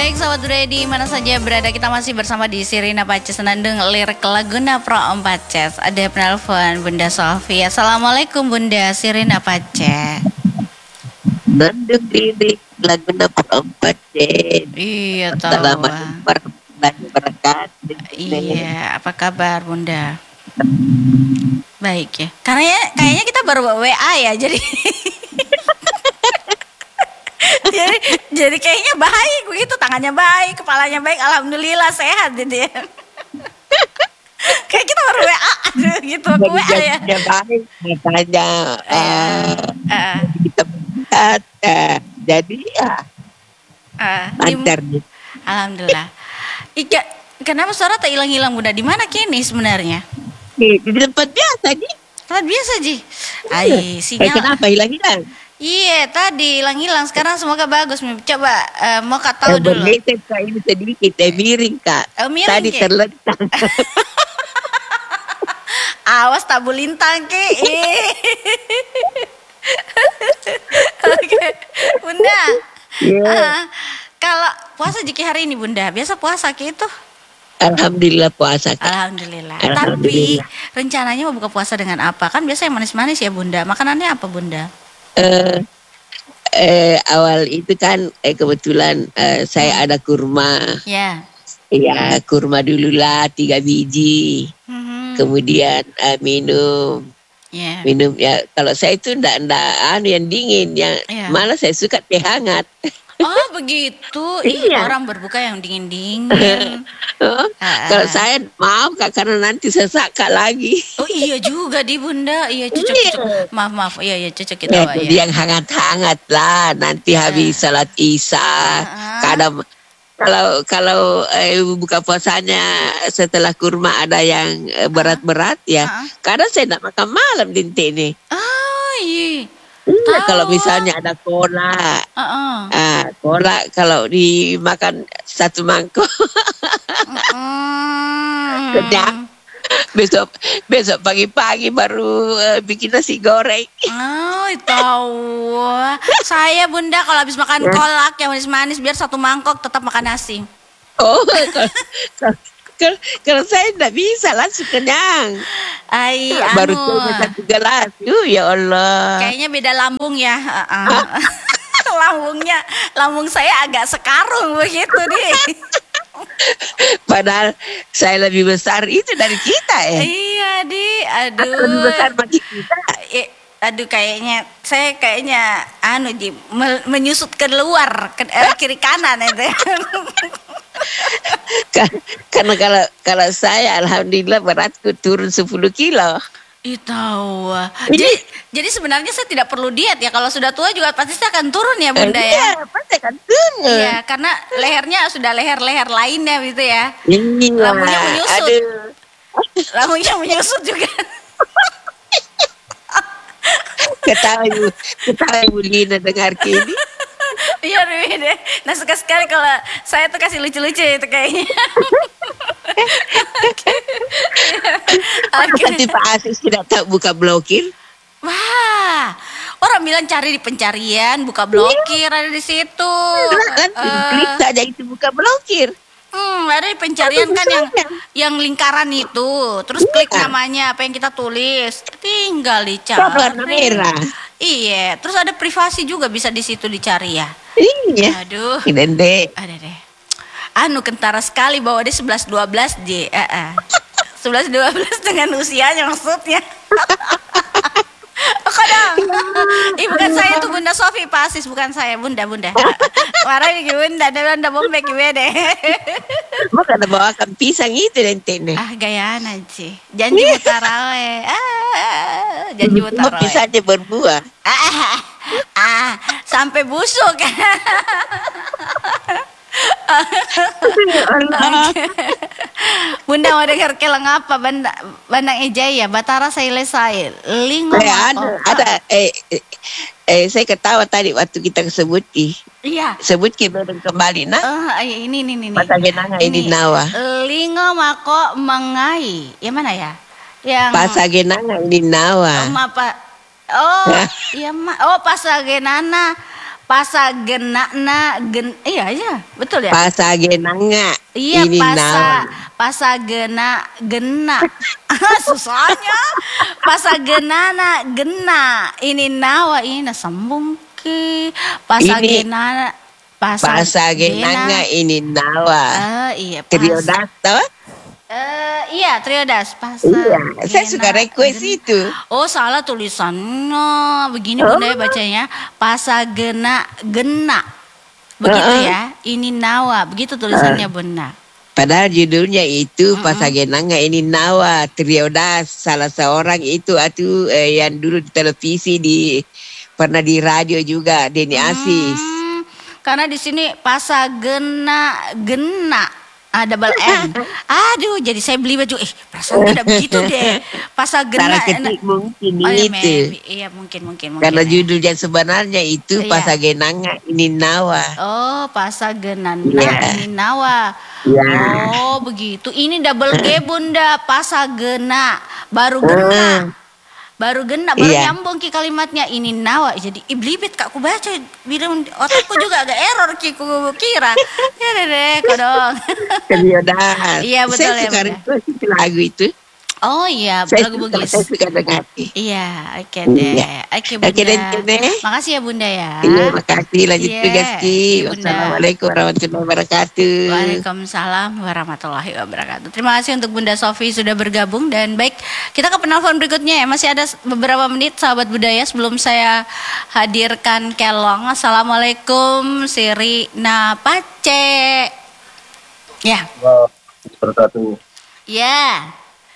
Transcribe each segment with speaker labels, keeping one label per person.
Speaker 1: Baik Sobat Ready, mana saja berada kita masih bersama di Sirina Pace Senandung lirik Laguna Pro 4 Ces. Ada penelpon Bunda Sofi. Assalamualaikum Bunda Sirina Pace.
Speaker 2: Nandung lirik Laguna Pro 4 Ces.
Speaker 1: Iya tahu.
Speaker 2: Assalamualaikum warahmatullahi wabarakatuh.
Speaker 1: Iya, apa kabar Bunda? Baik ya. Kayaknya kita baru WA ya, jadi jadi kayaknya baik begitu, tangannya baik, kepalanya baik, alhamdulillah sehat jadi. Kayak kita baru WA gitu, WA ya.
Speaker 2: Jadinya baik, makanya kita melihat, jadi ya lancar nih.
Speaker 1: Alhamdulillah. Kenapa suara tak hilang-hilang Bunda? Di mana kini sebenarnya?
Speaker 2: Di tempat biasa nih.
Speaker 1: Tempat biasa Ji. Ai, sinyal.
Speaker 2: Kenapa hilang-hilang?
Speaker 1: Iya, tadi hilang-hilang. Sekarang semoga bagus. Coba mau Kak tahu dulu.
Speaker 2: Bergeser Kak, ini sedikit miring Kak.
Speaker 1: Miring,
Speaker 2: tadi
Speaker 1: Ki?
Speaker 2: terlentang.
Speaker 1: Awas tabu lintang Ki. Oke, Bunda.
Speaker 2: Yeah.
Speaker 1: Kalau puasa Jiki hari ini Bunda, biasa puasa Ki itu?
Speaker 2: Alhamdulillah puasa Kak.
Speaker 1: Alhamdulillah.
Speaker 2: Alhamdulillah.
Speaker 1: Tapi rencananya mau buka puasa dengan apa? Kan biasa yang manis-manis ya Bunda. Makanannya apa Bunda?
Speaker 2: Awal itu kan kebetulan saya ada kurma.
Speaker 1: Ya.
Speaker 2: Ya, kurma dulu lah 3 biji. Kemudian minum.
Speaker 1: Yeah.
Speaker 2: Minum ya, kalau saya itu enggak yang dingin, yang malah saya suka teh hangat.
Speaker 1: Oh begitu.
Speaker 2: Iya.
Speaker 1: Orang berbuka yang dingin-dingin.
Speaker 2: Kalau saya maaf Kak, karena nanti sesak Kak lagi.
Speaker 1: Oh iya juga di Bunda. Iya cocok. Maaf. Iya cocok kita.
Speaker 2: Jadi yang hangat-hangat lah. Nanti habis salat Isya. Kadang kalau buka puasanya setelah kurma ada yang berat-berat ya. Kadang saya tidak makan malam dinti ini.
Speaker 1: Oh iya.
Speaker 2: Kalau misalnya ada kolak, kolak kalau dimakan 1 mangkok, kenyang. Besok pagi-pagi baru bikin nasi goreng.
Speaker 1: Oh, tahu. Saya Bunda kalau habis makan kolak yang manis-manis biar 1 mangkok tetap makan nasi.
Speaker 2: Oh, kalau saya tidak bisa langsung kenyang. Baru coba 1 gelas. Ya Allah.
Speaker 1: Kayaknya beda lambung ya. Lambung saya agak sekarung begitu nih.
Speaker 2: Padahal saya lebih besar itu dari kita ya.
Speaker 1: Iya di, aduh.
Speaker 2: Atau lebih besar bagi kita.
Speaker 1: Aduh saya kayaknya menyusut ke luar ke kiri kanan itu.
Speaker 2: Karena kalau saya alhamdulillah beratku turun 10 kilo.
Speaker 1: Tahu. Jadi sebenarnya saya tidak perlu diet ya. Kalau sudah tua juga pasti saya akan turun ya Bunda ya.
Speaker 2: Iya, pasti akan turun.
Speaker 1: Iya, karena lehernya sudah leher-leher lainnya gitu ya.
Speaker 2: Iya.
Speaker 1: Lambungnya menyusut. Lambungnya menyusut juga.
Speaker 2: Ketawa Ibu Lina dengar kini.
Speaker 1: Iya deh. Nah suka sekali kalau saya tuh kasih lucu-lucu itu kayaknya.
Speaker 2: Nanti Pak Asis tidak tahu buka blokir.
Speaker 1: Wah, orang bilang cari di pencarian, buka blokir ada di situ.
Speaker 2: Klik saja itu buka blokir.
Speaker 1: Ada di pencarian kan yang lingkaran itu, terus klik namanya apa yang kita tulis, tinggal dicari.
Speaker 2: Warna merah.
Speaker 1: Iya, terus ada privasi juga bisa di situ dicari ya.
Speaker 2: Iya.
Speaker 1: Aduh. Ada deh. Kentara sekali bawa dia 11-12 J. 11-12 dengan usianya maksudnya. Kadang. Bukan saya itu Bunda Sofi Pasis, bukan saya Bunda. Marah nih Bunda bombek deh.
Speaker 2: Bukan bawakan pisang itu dentene.
Speaker 1: Gayaan aja. Janji mutarawe. Janji mutarawe.
Speaker 2: Pisangnya berbuah.
Speaker 1: Sampai busuk. Bunda mau dengar keleng apa Bandang Ejaya Batara Sailesai Lingo
Speaker 2: ada saya ketawa tadi waktu kita sebut
Speaker 1: iya
Speaker 2: sebut bedeng kembali
Speaker 1: ini
Speaker 2: Pasagenanga ini nawa
Speaker 1: Lingo mako mengai yang mana ya yang
Speaker 2: Pasagenanga ini nawa
Speaker 1: iya Pasagenana Pasagenana iya betul ya.
Speaker 2: Pasagenanga
Speaker 1: Iya
Speaker 2: ini nawa.
Speaker 1: pasagena gena. Susahnya. Pasagenana gena ini nawa ini sambung ke pasagenana
Speaker 2: Pasagenanga ini nawa.
Speaker 1: Iya
Speaker 2: Triodas toh?
Speaker 1: Iya triodas
Speaker 2: Iya, saya suka request itu.
Speaker 1: Oh salah tulisannya begini bunda ya bacanya pasagena gena begitu ya ini nawa begitu tulisannya bunda.
Speaker 2: Padahal judulnya itu Pasagenanga ini nawa Triodas salah seorang itu yang dulu di televisi pernah di radio juga Denny Asis.
Speaker 1: Karena di sini pasagena gena. Double N. Aduh, jadi saya beli baju. Perasaan tidak begitu deh. Pasagena.
Speaker 2: Salah ketik mungkin itu.
Speaker 1: Iya, mungkin.
Speaker 2: Karena judulnya sebenarnya itu Pasagenanga ini nawa.
Speaker 1: Oh, Pasagenana ini nawa.
Speaker 2: Ya.
Speaker 1: Oh, begitu. Ini double G bunda. Pasagena. Baru gena. Baru nyambung ki kalimatnya ini nawa jadi iblibit kak ku baca bilang otakku juga agak error ki ku kira ya deh kodong. Iya betul
Speaker 2: saya
Speaker 1: ya.
Speaker 2: Saya suka lagu itu.
Speaker 1: Oh iya, lagu Bugis.
Speaker 2: Saya suka dengar.
Speaker 1: Iya, oke deh. Oke Bunda. Makasih ya Bunda ya.
Speaker 2: Iya, makasih. Lanjut tugas Ki. Wassalamualaikum warahmatullahi wabarakatuh.
Speaker 1: Waalaikumsalam warahmatullahi wabarakatuh. Terima kasih untuk Bunda Sofi sudah bergabung dan baik, kita ke penelpon berikutnya ya. Masih ada beberapa menit sahabat budaya sebelum saya hadirkan Kelong. Assalamualaikum Sirina Pace. Ya.
Speaker 3: Wabarakatuh.
Speaker 1: Ya.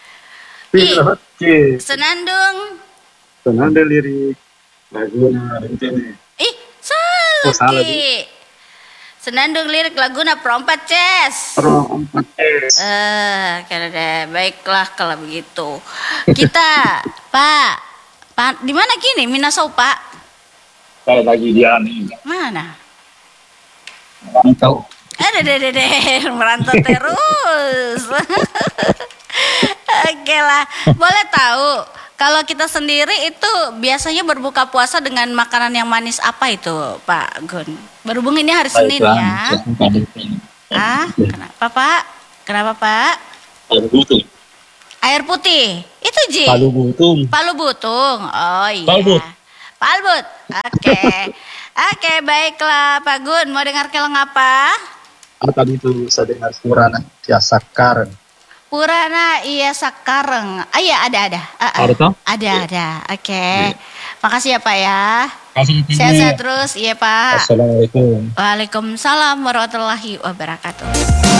Speaker 1: Senandung
Speaker 3: lirik Laguna Rentene.
Speaker 1: salah Ki. Senandung lirik Laguna Perompat Ces. Kalau deh baiklah kalau begitu. Kita Pak di mana kini Minasau Pak?
Speaker 3: Saya lagi di Ani.
Speaker 1: Mana?
Speaker 3: Merantau.
Speaker 1: Merantau terus. Oke lah, boleh tahu kalau kita sendiri itu biasanya berbuka puasa dengan makanan yang manis apa itu Pak Gun? Berhubung ini hari Senin ya. Kenapa Pak? Kenapa Pak? Air putih. Itu Ji. Palu butung. Oh iya. Palbut. Oke, baiklah Pak Gun. Mau dengar keleng apa?
Speaker 3: Tadi itu saya dengar Purana Tiasa Karen.
Speaker 1: Purana iya sakareng. Iya ada. Ada. Oke. Makasih ya Pak ya. Sehat-sehat terus. Iya Pak.
Speaker 3: Assalamualaikum.
Speaker 1: Waalaikumsalam warahmatullahi wabarakatuh.